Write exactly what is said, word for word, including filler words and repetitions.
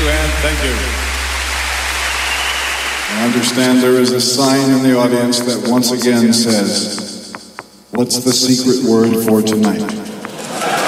you, Ann. Thank you. I understand there is a sign in the audience that once again says, "What's the secret word for tonight?"